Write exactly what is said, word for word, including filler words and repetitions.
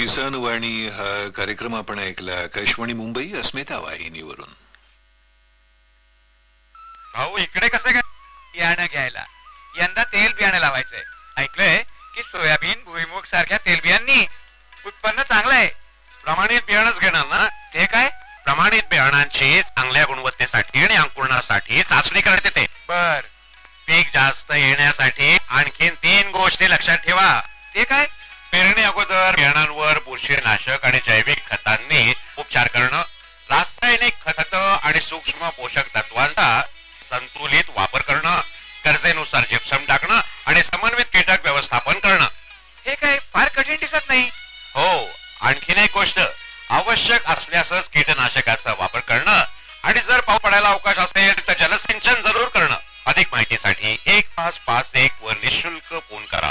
किसान वाणी हा कार्यक्रम आपण ऐकला आकाशवाणी मुंबई अस्मिता वाहिनीवरून. भाऊ इकडे कसं काय बियाणं घ्यायला? यंदा तेल बियाणं लावायचंय. ऐकलंय की सोयाबीन भुईमुग सारख्या तेलबियांनी उत्पन्न चांगलं आहे. प्रमाणित बियाणंच घेणार ना? ते काय? प्रमाणित बियाणांची चांगल्या गुणवत्तेसाठी आणि अंकुरणासाठी चाचणी करण्यात येते. बर. पीक जास्त येण्यासाठी आणखीन तीन गोष्टी लक्षात ठेवा. ते काय? पेरणी अगोदर बियाणांवर बुरशीनाशक आणि जैविक खतांनी उपचार करणं, रासायनिक खत आणि सूक्ष्म पोषक तत्वांचा संतुलित वापर करणं, गरजेनुसार जिप्सम टाकणं आणि समन्वित कीटक व्यवस्थापन करणं. हे काय फार कठीण दिसत नाही. हो, आणखीन एक गोष्ट, आवश्यक असल्यासच कीटकनाशकाचा वापर करणं आणि जर पाऊस पडायला अवकाश असेल तर जलसिंचन जरूर करणं. अधिक माहितीसाठी एक पाच पाच एक वर निशुल्क फोन करा.